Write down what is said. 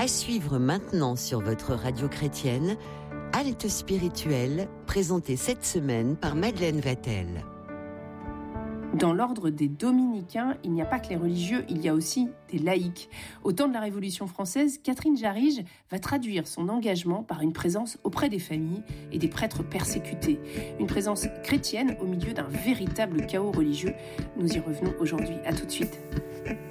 À suivre maintenant sur votre radio chrétienne, Halte spirituelle, présentée cette semaine par Madeleine Vatel. Dans l'ordre des dominicains, il n'y a pas que les religieux, il y a aussi des laïcs. Au temps de la Révolution française, Catherine Jarige va traduire son engagement par une présence auprès des familles et des prêtres persécutés. Une présence chrétienne au milieu d'un véritable chaos religieux. Nous y revenons aujourd'hui. À tout de suite.